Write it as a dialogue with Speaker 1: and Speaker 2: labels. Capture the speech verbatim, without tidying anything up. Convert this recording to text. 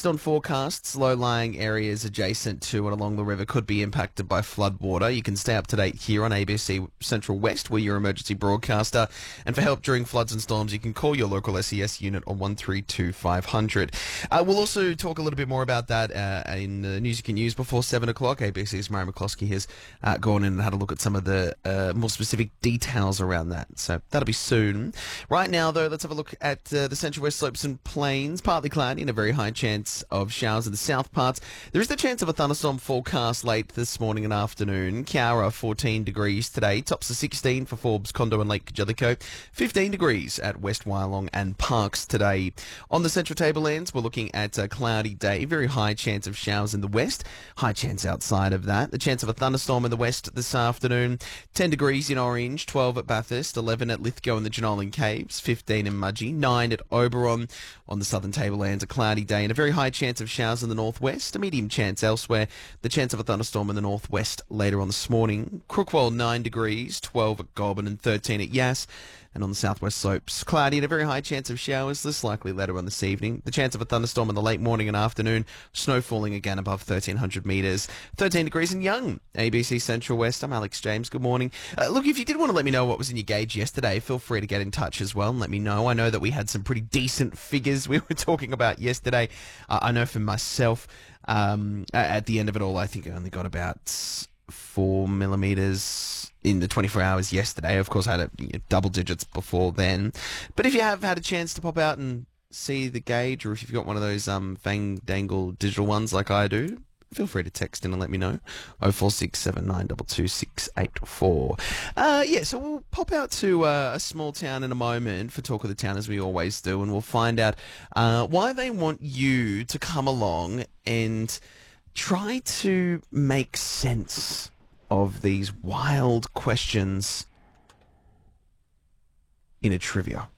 Speaker 1: Based on forecasts, low-lying areas adjacent to and along the river could be impacted by floodwater. You can stay up to date here on A B C Central West, we're your emergency broadcaster. And for help during floods and storms, you can call your local S E S unit on one three two five hundred. Uh, we'll also talk a little bit more about that uh, in the News You Can Use before seven o'clock. A B C's Murray McCloskey has uh, gone in and had a look at some of the uh, more specific details around that. So that'll be soon. Right now, though, let's have a look at uh, the Central West slopes and plains. Partly cloudy and a very high chance of showers in the south parts. There is the chance of a thunderstorm forecast late this morning and afternoon. Cowra, fourteen degrees today. Tops of sixteen for Forbes, Condo and Lake Jellicoe. fifteen degrees at West Wyalong and Parks today. On the Central Tablelands, we're looking at a cloudy day. Very high chance of showers in the west. High chance outside of that. The chance of a thunderstorm in the west this afternoon. ten degrees in Orange, twelve at Bathurst, eleven at Lithgow and the Jenolan Caves, fifteen in Mudgee, nine at Oberon. On the Southern Tablelands, a cloudy day and a very high chance of showers in the northwest, a medium chance elsewhere. The chance of a thunderstorm in the northwest later on this morning. Crookwell, nine degrees, twelve at Goulburn and thirteen at Yass. And on the southwest slopes, cloudy and a very high chance of showers, less likely later on this evening. The chance of a thunderstorm in the late morning and afternoon. Snow falling again above thirteen hundred metres. thirteen degrees in Young. A B C Central West. I'm Alex James. Good morning. Uh, look, if you did want to let me know what was in your gauge yesterday, feel free to get in touch as well and let me know. I know that we had some pretty decent figures we were talking about yesterday. Uh, I know for myself, um, at the end of it all, I think I only got about four millimetres in the twenty-four hours yesterday. Of course, I had a, you know, double digits before then. But if you have had a chance to pop out and see the gauge, or if you've got one of those um, Fang Dangle digital ones like I do, feel free to text in and let me know. oh four six seven nine two two six eight four. Uh, yeah, so we'll pop out to uh, a small town in a moment for Talk of the Town, as we always do, and we'll find out uh, why they want you to come along and try to make sense of these wild questions in a trivia.